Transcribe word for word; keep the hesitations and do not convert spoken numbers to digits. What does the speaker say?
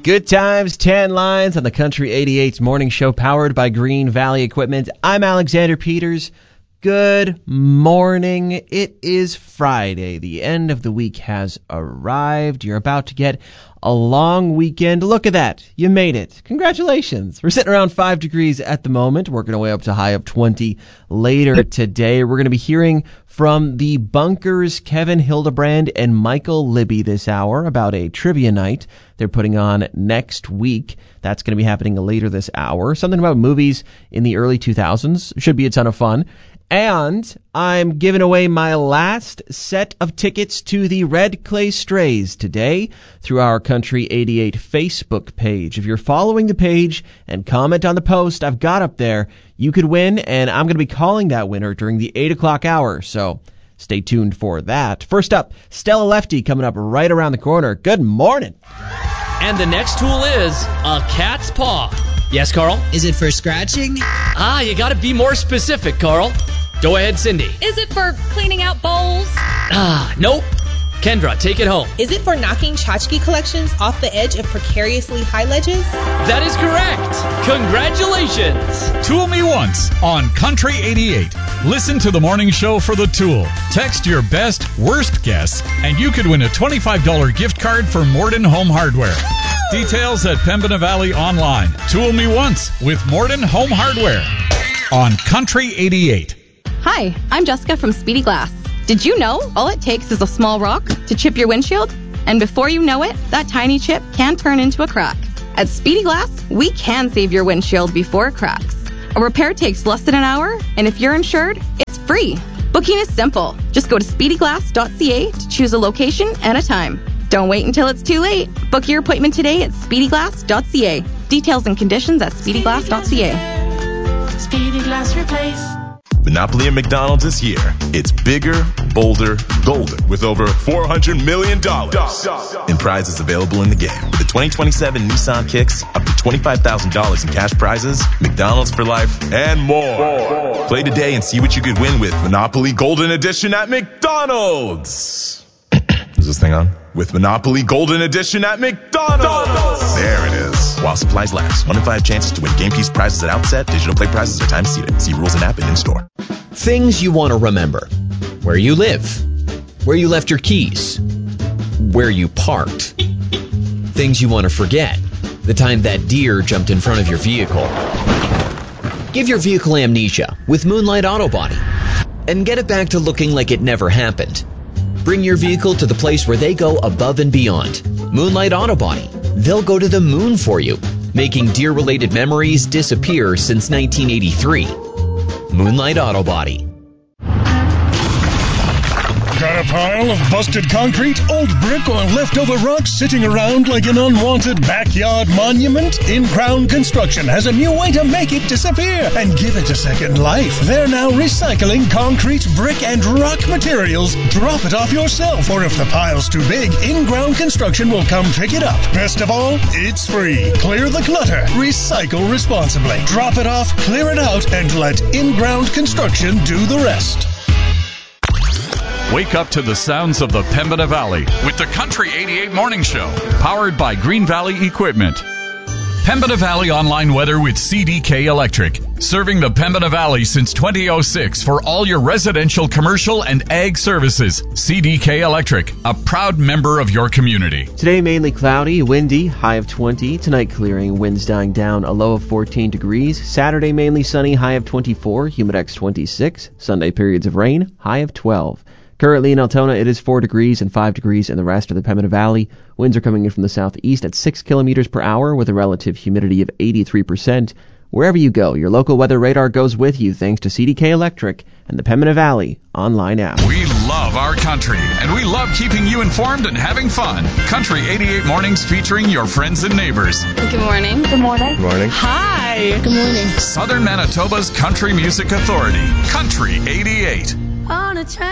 Good times, tan lines on the Country eighty-eight's morning show powered by Green Valley Equipment. I'm Alexander Peters. Good morning. It is Friday. The end of the week has arrived. You're about to get a long weekend. Look at that. You made it. Congratulations. We're sitting around five degrees at the moment, working our way up to high of twenty later today. We're going to be hearing from the Bunkers, Kevin Hildebrand and Michael Libby this hour about a trivia night they're putting on next week. That's going to be happening later this hour. Something about movies in the early two thousands. Should be a ton of fun. And I'm giving away my last set of tickets to the Red Clay Strays today through our Country eighty-eight Facebook page. If you're following the page and comment on the post I've got up there, you could win, and I'm going to be calling that winner during the eight o'clock hour, so stay tuned for that. First up, Stella Lefty coming up right around the corner. Good morning. And the next tool is a cat's paw. Yes, Carl? Is it for scratching? Ah, you gotta be more specific, Carl. Go ahead, Cindy. Is it for cleaning out bowls? Ah, nope. Kendra, take it home. Is it for knocking tchotchke collections off the edge of precariously high ledges? That is correct. Congratulations. Tool Me Once on Country eighty-eight. Listen to the morning show for the tool. Text your best, worst guess, and you could win a twenty-five dollars gift card for Morden Home Hardware. Details at Pembina Valley Online. Tool Me Once with Morden Home Hardware on Country eighty-eight. Hi, I'm Jessica from Speedy Glass. Did you know all it takes is a small rock to chip your windshield? And before you know it, that tiny chip can turn into a crack. At Speedy Glass, we can save your windshield before it cracks. A repair takes less than an hour, and if you're insured, it's free. Booking is simple. Just go to speedy glass dot c a to choose a location and a time. Don't wait until it's too late. Book your appointment today at speedy glass dot c a. Details and conditions at speedy glass dot c a. Speedy Glass Replace. Monopoly at McDonald's is here. It's bigger, bolder, golden, with over four hundred million dollars in prizes available in the game. With the twenty twenty-seven Nissan Kicks, up to twenty-five thousand dollars in cash prizes, McDonald's for life, and more. Play today and see what you could win with Monopoly Golden Edition at McDonald's. Is this thing on? With Monopoly Golden Edition at McDonald's. There it is. While supplies last. One in five chances to win game piece prizes at outset. Digital play prizes are time seated. See rules and app and in-store. Things you want to remember. Where you live. Where you left your keys. Where you parked. Things you want to forget. The time that deer jumped in front of your vehicle. Give your vehicle amnesia with Moonlight Auto Body. And get it back to looking like it never happened. Bring your vehicle to the place where they go above and beyond. Moonlight Auto Body. They'll go to the moon for you, making deer-related memories disappear since nineteen eighty-three. Moonlight Auto Body. Got a pile of busted concrete, old brick, or leftover rocks sitting around like an unwanted backyard monument? In-Crown Construction has a new way to make it disappear and give it a second life. They're now recycling concrete, brick, and rock materials. Drop it off yourself, or if the pile's too big, In-Ground Construction will come pick it up. Best of all, it's free. Clear the clutter. Recycle responsibly. Drop it off, clear it out, and let In-Ground Construction do the rest. Wake up to the sounds of the Pembina Valley with the Country eighty-eight Morning Show, powered by Green Valley Equipment. Pembina Valley online weather with C D K Electric, serving the Pembina Valley since two thousand six for all your residential, commercial, and ag services. C D K Electric, a proud member of your community. Today mainly cloudy, windy, high of twenty. Tonight clearing, winds dying down, a low of fourteen degrees. Saturday mainly sunny, high of twenty-four, humidex twenty-six. Sunday periods of rain, high of twelve. Currently in Altona, it is four degrees and five degrees in the rest of the Pembina Valley. Winds are coming in from the southeast at six kilometers per hour with a relative humidity of eighty-three percent. Wherever you go, your local weather radar goes with you thanks to C D K Electric and the Pembina Valley online app. We love our country, and we love keeping you informed and having fun. Country eighty-eight Mornings featuring your friends and neighbors. Good morning. Good morning. Good morning. Hi. Good morning. Southern Manitoba's Country Music Authority. Country eighty-eight. On a train.